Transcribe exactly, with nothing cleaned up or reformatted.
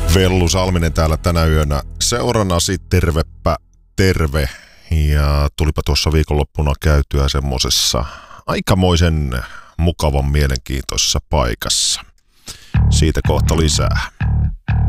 Vellu Salminen täällä tänä yönä seurannasi, tervepä terve. Ja tulipa tuossa viikonloppuna käytyä semmosessa aikamoisen mukavan mielenkiintoisessa paikassa. Siitä kohta lisää.